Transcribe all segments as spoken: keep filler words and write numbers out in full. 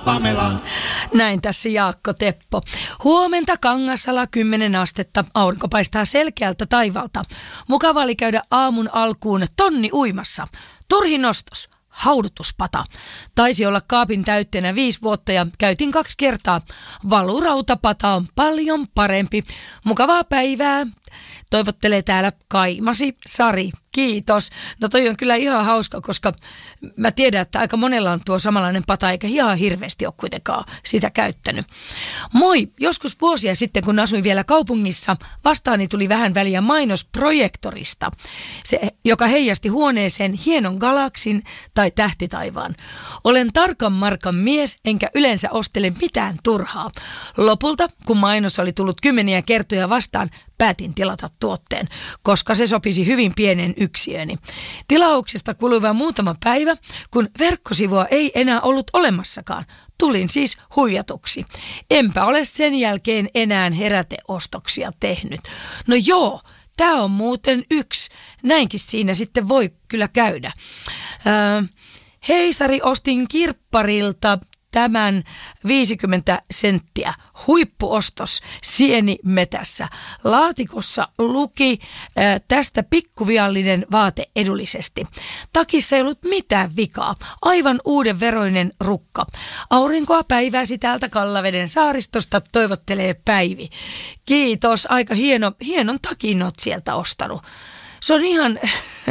Pamela. Näin tässä Jaakko Teppo. Huomenta Kangasala kymmenen astetta. Aurinko paistaa selkeältä taivalta. Mukava oli käydä aamun alkuun tonni uimassa. Turhin ostos. Haudutuspata. Taisi olla kaapin täytteenä viisi vuotta ja käytin kaksi kertaa. Valurautapata on paljon parempi. Mukavaa päivää. Toivottelee täällä Kaimasi Sari. Kiitos. No toi on kyllä ihan hauska, koska mä tiedän, että aika monella on tuo samanlainen pata, eikä ihan hirveästi ole kuitenkaan sitä käyttänyt. Moi! Joskus vuosia sitten, kun asuin vielä kaupungissa, vastaani tuli vähän väliä mainos projektorista, se, joka heijasti huoneeseen hienon galaksin tai tähtitaivaan. Olen tarkan markan mies, enkä yleensä ostele mitään turhaa. Lopulta, kun mainos oli tullut kymmeniä kertoja vastaan, päätin tilata tuotteen, koska se sopisi hyvin pienen yksiöni. Tilauksesta kului vain muutama päivä, kun verkkosivua ei enää ollut olemassakaan. Tulin siis huijatuksi. Enpä ole sen jälkeen enää heräteostoksia tehnyt. No joo, tää on muuten yksi. Näinkin siinä sitten voi kyllä käydä. Öö, hei Sari, ostin kirpparilta tämän viisikymmentä senttiä. Huippuostos sienimetässä. Laatikossa luki ää, tästä pikkuviallinen vaate edullisesti. Takissa ei ollut mitään vikaa. Aivan uuden veroinen rukka. Aurinkoa päiväsi täältä Kallaveden saaristosta toivottelee Päivi. Kiitos. Aika hieno, hienon takin oot sieltä ostanut. Se on ihan...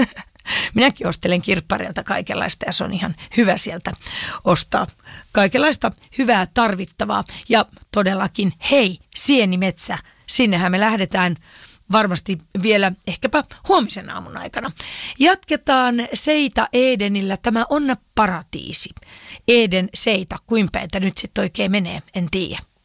Minäkin ostelen kirppareilta kaikenlaista ja se on ihan hyvä sieltä ostaa kaikenlaista hyvää tarvittavaa. Ja todellakin, hei, sienimetsä, sinnehän me lähdetään varmasti vielä ehkäpä huomisen aamun aikana. Jatketaan Seita Edenillä, tämä on paratiisi. Eden Seita, kuinka päitä nyt sitten oikein menee, en tiedä.